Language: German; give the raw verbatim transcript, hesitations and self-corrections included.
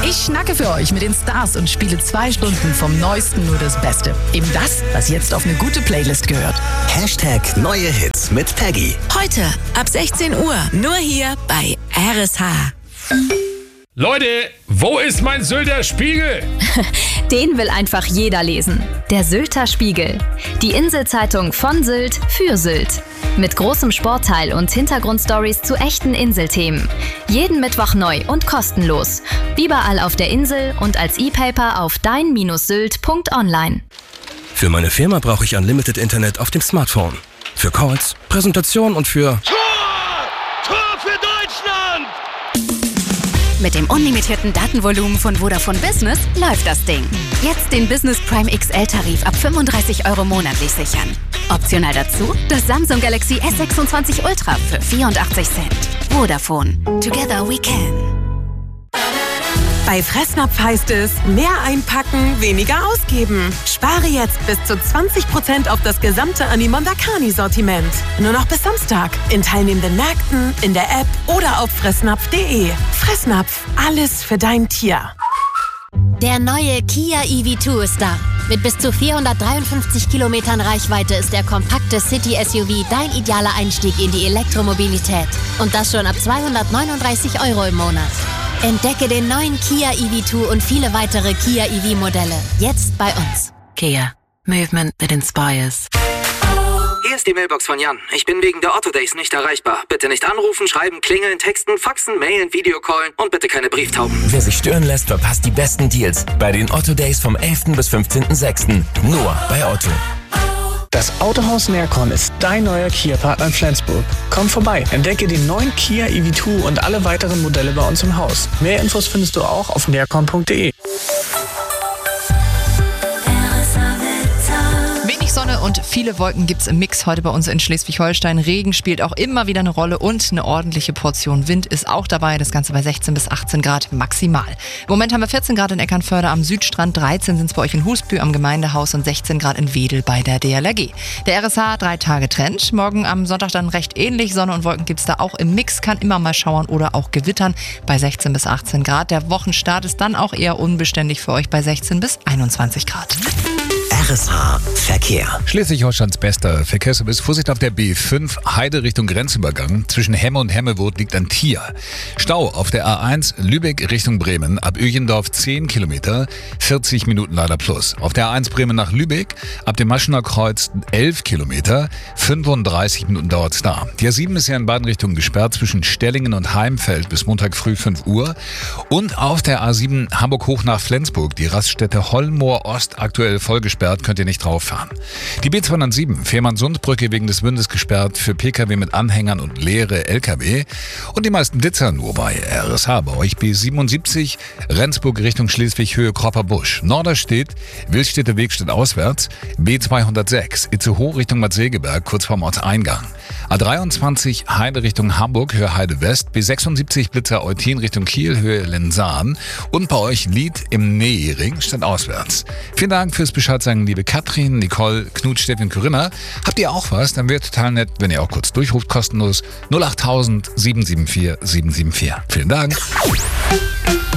Ich schnacke für euch mit den Stars und spiele zwei Stunden vom Neuesten nur das Beste. Eben das, was jetzt auf eine gute Playlist gehört. Hashtag neue Hits mit Peggy. Heute ab sechzehn Uhr, nur hier bei R S H. Leute, wo ist mein Sylter Spiegel? Den will einfach jeder lesen. Der Sylter Spiegel. Die Inselzeitung von Sylt für Sylt. Mit großem Sportteil und Hintergrundstories zu echten Inselthemen. Jeden Mittwoch neu und kostenlos. Überall auf der Insel und als E-Paper auf dein Sylt Punkt online. Für meine Firma brauche ich Unlimited Internet auf dem Smartphone. Für Calls, Präsentation und für... Tor! Tor für Deutschland! Mit dem unlimitierten Datenvolumen von Vodafone Business läuft das Ding. Jetzt den Business Prime X L-Tarif ab fünfunddreißig Euro monatlich sichern. Optional dazu das Samsung Galaxy S sechsundzwanzig Ultra für vierundachtzig Cent. Vodafone. Together we can. Bei Fressnapf heißt es, mehr einpacken, weniger ausgeben. Spare jetzt bis zu zwanzig Prozent auf das gesamte Animondakani-Sortiment. Nur noch bis Samstag. In teilnehmenden Märkten, in der App oder auf fressnapf punkt de. Fressnapf, alles für dein Tier. Der neue Kia E V zwei ist da. Mit bis zu vierhundertdreiundfünfzig Kilometern Reichweite ist der kompakte City-S U V dein idealer Einstieg in die Elektromobilität. Und das schon ab zweihundertneununddreißig Euro im Monat. Entdecke den neuen Kia E V zwei und viele weitere Kia E V-Modelle. Jetzt bei uns. Kia. Movement that inspires. Hier ist die Mailbox von Jan. Ich bin wegen der Otto Days nicht erreichbar. Bitte nicht anrufen, schreiben, klingeln, texten, faxen, mailen, Videocallen und bitte keine Brieftauben. Wer sich stören lässt, verpasst die besten Deals bei den Otto Days vom elften bis fünfzehnten sechsten Nur bei Otto. Das Autohaus Nercon ist dein neuer Kia-Partner in Flensburg. Komm vorbei, entdecke den neuen Kia E V zwei und alle weiteren Modelle bei uns im Haus. Mehr Infos findest du auch auf nercon punkt de. Wenig Sonne und viele Wolken gibt's im Mix heute bei uns in Schleswig-Holstein. Regen spielt auch immer wieder eine Rolle und eine ordentliche Portion Wind ist auch dabei. Das Ganze bei sechzehn bis achtzehn Grad maximal. Im Moment haben wir vierzehn Grad in Eckernförde am Südstrand, dreizehn sind es bei euch in Husbü am Gemeindehaus und sechzehn Grad in Wedel bei der D L R G. Der R S H drei Tage Trend. Morgen am Sonntag dann recht ähnlich. Sonne und Wolken gibt's da auch im Mix. Kann immer mal schauern oder auch gewittern bei sechzehn bis achtzehn Grad. Der Wochenstart ist dann auch eher unbeständig für euch bei sechzehn bis einundzwanzig Grad. R S H Verkehr. Schleswig-Holsteins bester Verkehrsservice. Vorsicht auf der B fünf, Heide Richtung Grenzübergang. Zwischen Hemme und Hemmewood liegt ein Tier. Stau auf der A eins, Lübeck Richtung Bremen. Ab Öjendorf zehn Kilometer, vierzig Minuten leider plus. Auf der A eins Bremen nach Lübeck, ab dem Maschener Kreuz elf Kilometer, fünfunddreißig Minuten dauert's da. Die A sieben ist ja in beiden Richtungen gesperrt, zwischen Stellingen und Heimfeld bis Montag früh fünf Uhr. Und auf der A sieben Hamburg hoch nach Flensburg, die Raststätte Hollmoor Ost aktuell voll gesperrt, könnt ihr nicht drauf fahren. Die B zweihundertsieben, Fehmarnsundbrücke wegen des Windes gesperrt für Pkw mit Anhängern und leere Lkw. Und die meisten Blitzer nur bei R S H. Bei euch B siebenundsiebzig, Rendsburg Richtung Schleswig, Höhe Kropperbusch. Norderstedt, Wildstädter Weg steht auswärts. B zweihundertsechs, Itzehoe Richtung Bad Segeberg, kurz vorm Ortseingang. A dreiundzwanzig, Heide Richtung Hamburg, Höhe Heide West. B sechsundsiebzig, Blitzer Eutin Richtung Kiel, Höhe Lenzahn. Und bei euch Lied im Nähring steht auswärts. Vielen Dank fürs Bescheid sagen, liebe Katrin, Nicole, Knut, Steffi, Corinna. Habt ihr auch was? Dann wäre total nett, wenn ihr auch kurz durchruft, kostenlos null acht tausend sieben sieben vier sieben sieben vier. Vielen Dank.